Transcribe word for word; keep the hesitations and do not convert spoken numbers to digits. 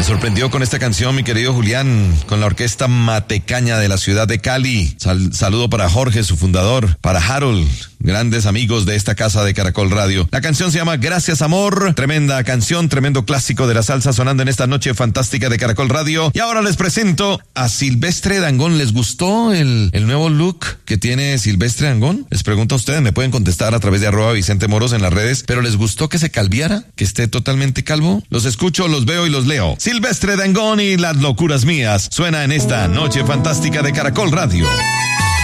Me sorprendió con esta canción, mi querido Julián, con la orquesta Matecaña de la ciudad de Cali. Sal- saludo para Jorge, su fundador, para Harold, grandes amigos de esta casa de Caracol Radio. La canción se llama Gracias Amor, tremenda canción, tremendo clásico de la salsa sonando en esta noche fantástica de Caracol Radio. Y ahora les presento a Silvestre Dangond. ¿Les gustó el, el nuevo look que tiene Silvestre Dangond? Les pregunto a ustedes, me pueden contestar a través de arroba Vicente Moros en las redes, pero ¿les gustó que se calviara? ¿Que esté totalmente calvo? Los escucho, los veo y los leo. Silvestre Dangond y Las Locuras Mías suena en esta noche fantástica de Caracol Radio.